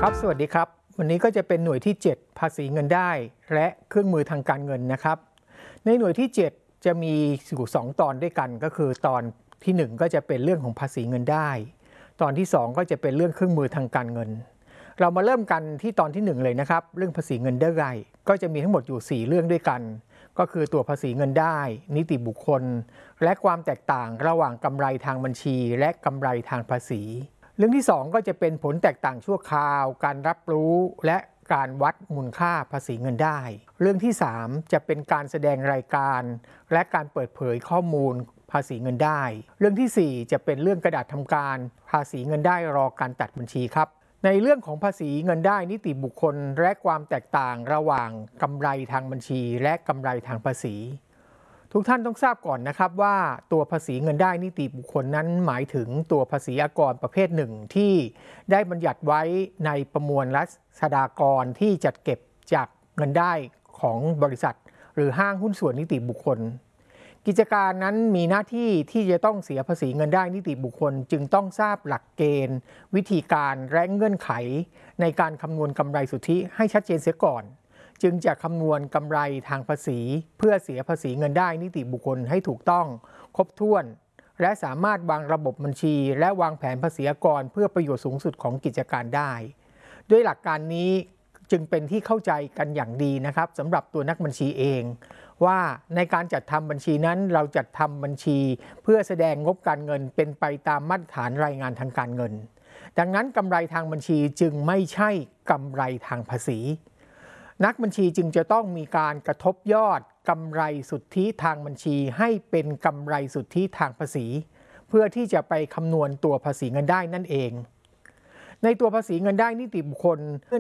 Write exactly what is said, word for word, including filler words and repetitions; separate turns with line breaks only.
ครับสวัสดีครับวันนี้ก็จะเป็นหน่วยที่เจ็ดภาษีเงินได้และเครื่องมือทางการเงินนะครับในหน่วยที่เจ็ดจะมีอยู่สองตอนด้วยกันก็คือตอนที่หนึ่งก็จะเป็นเรื่องของภาษีเงินได้ตอนที่สองก็จะเป็นเรื่องเครื่องมือทางการเงินเรามาเริ่มกันที่ตอนที่หนึ่งเลยนะครับเรื่องภาษีเงินได้ก็จะมีทั้งหมดอยู่สี่เรื่องด้วยกันก็คือตัวภาษีเงินได้นิติบุคคลและความแตกต่างระหว่างกำไรทางบัญชีและกำไรทางภาษีเรื่องที่สองก็จะเป็นผลแตกต่างชั่วคราวการรับรู้และการวัดมูลค่าภาษีเงินได้เรื่องที่สามจะเป็นการแสดงรายการและการเปิดเผยข้อมูลภาษีเงินได้เรื่องที่สี่จะเป็นเรื่องกระดาษทำการภาษีเงินได้รอการตัดบัญชีครับในเรื่องของภาษีเงินได้นิติบุคคลและความแตกต่างระหว่างกำไรทางบัญชีและกำไรทางภาษีทุกท่านต้องทราบก่อนนะครับว่าตัวภาษีเงินได้นิติบุคคลนั้นหมายถึงตัวภาษีอากรประเภทหนึ่งที่ได้บัญญัติไว้ในประมวลรัษฎากรที่จัดเก็บจากเงินได้ของบริษัทหรือห้างหุ้นส่วนนิติบุคคลกิจการนั้นมีหน้าที่ที่จะต้องเสียภาษีเงินได้นิติบุคคลจึงต้องทราบหลักเกณฑ์วิธีการและเงื่อนไขในการคำนวณกำไรสุทธิให้ชัดเจนเสียก่อนจึงจะคำนวณกำไรทางภาษีเพื่อเสียภาษีเงินได้นิติบุคคลให้ถูกต้องครบถ้วนและสามารถวางระบบบัญชีและวางแผนภาษีอากรเพื่อประโยชน์สูงสุดของกิจการได้ด้วยหลักการนี้จึงเป็นที่เข้าใจกันอย่างดีนะครับสำหรับตัวนักบัญชีเองว่าในการจัดทำบัญชีนั้นเราจัดทำบัญชีเพื่อแสดงงบการเงินเป็นไปตามมาตรฐานรายงานทางการเงินดังนั้นกำไรทางบัญชีจึงไม่ใช่กำไรทางภาษีนักบัญชีจึงจะต้องมีการกระทบยอดกำไรสุทธิทางบัญชีให้เป็นกำไรสุทธิทางภาษีเพื่อที่จะไปคำนวณตัวภาษีเงินได้นั่นเองในตัวภาษีเงินได้นิติบุคคล